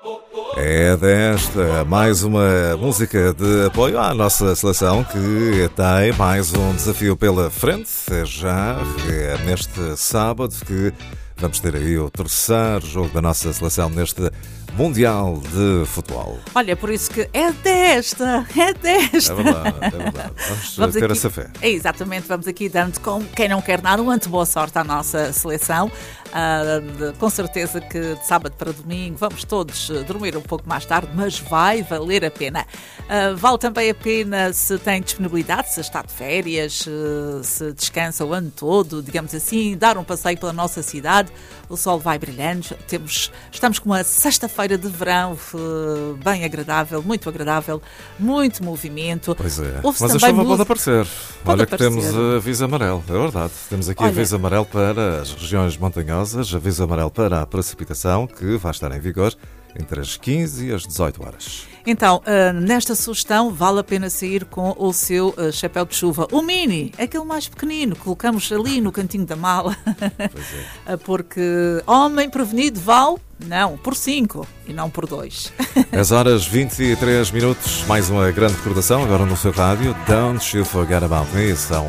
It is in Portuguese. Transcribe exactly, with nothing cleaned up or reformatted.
É desta mais uma música de apoio à nossa seleção que tem mais um desafio pela frente. Já é neste sábado que vamos ter aí o terceiro jogo da nossa seleção neste Mundial de Futebol. Olha, por isso que é desta, é desta. É verdade, é verdade. Vamos, vamos ter aqui, essa fé. É, exatamente, vamos aqui dando com quem não quer nada, um ante boa sorte à nossa seleção. Uh, de, com certeza que de sábado para domingo vamos todos uh, dormir um pouco mais tarde, mas vai valer a pena. Uh, vale também a pena se tem disponibilidade, se está de férias, uh, se descansa o ano todo, digamos assim, dar um passeio pela nossa cidade. O sol vai brilhando, temos, estamos com uma sexta-feira de verão uh, bem agradável, muito agradável, muito movimento. Pois é, Ouve-se mas a também chuva música. pode aparecer. Pode Olha aparecer. que temos aviso amarelo, é verdade. Temos aqui Olha, aviso amarelo para as regiões montanhosas, aviso amarelo para a precipitação, que vai estar em vigor entre as quinze e as dezoito horas. Então, uh, nesta sugestão, vale a pena sair com o seu uh, chapéu de chuva. O mini, aquele mais pequenino, colocamos ali no cantinho da mala. Pois é. Porque homem prevenido vale, não, por cinco e não por dois. dez horas vinte e três minutos, mais uma grande recordação agora no seu rádio. Don't you forget about me. São